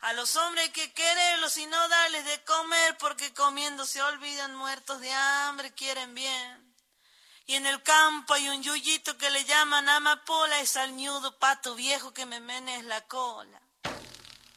A los hombres hay que quererlos y no darles de comer, porque comiendo se olvidan, muertos de hambre quieren bien. Y en el campo hay un yuyito que le llaman amapola, es al ñudo pato viejo que me menes la cola.